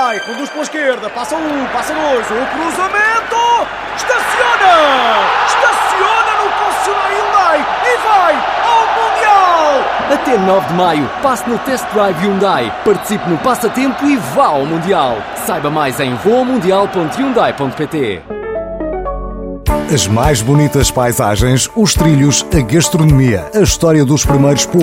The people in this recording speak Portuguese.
Hyundai, conduz pela esquerda, passa um, passa dois, o cruzamento, estaciona no concessionário Hyundai e vai ao Mundial! Até 9 de maio, passe no Test Drive Hyundai, participe no passatempo e vá ao Mundial. Saiba mais em voamundial.hyundai.pt. As mais bonitas paisagens, os trilhos, a gastronomia, a história dos primeiros